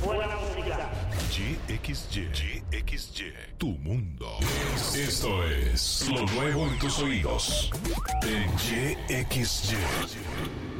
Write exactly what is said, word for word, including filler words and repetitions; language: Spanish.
Buena música. Y X Y, Y X Y, tu mundo. Esto es lo nuevo en tus oídos. En Y X Y.